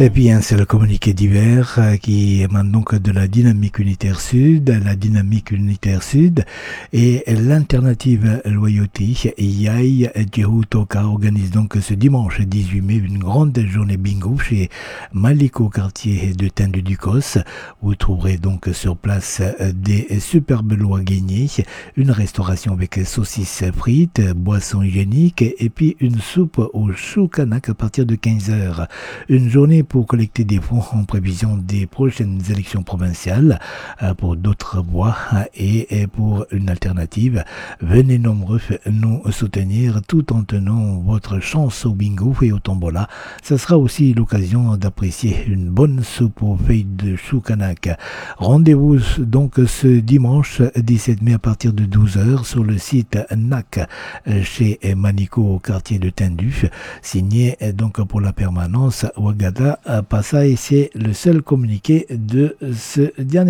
Et bien, c'est le communiqué divers qui émane donc de la dynamique unitaire sud. La dynamique unitaire sud et l'alternative loyauté Yai Jehutoka organise donc ce dimanche 18 mai une grande journée bingo chez Maliko, quartier de Tindu-Ducos. Vous trouverez donc sur place des superbes lots à gagner, une restauration avec saucisses frites, boissons hygiéniques et puis une soupe au chou kanak à partir de 15h. Une journée pour collecter des fonds en prévision des prochaines élections provinciales pour d'autres voies et pour une alternative. Venez nombreux nous soutenir tout en tenant votre chance au bingo et au tombola. Ça sera aussi l'occasion d'apprécier une bonne soupe aux feuilles de chou kanak. Rendez-vous donc ce dimanche 17 mai à partir de 12h sur le site NAC chez Manico au quartier de Tindu. Signé donc pour la permanence Ouagada Passaï, c'est le seul communiqué de ce dernier.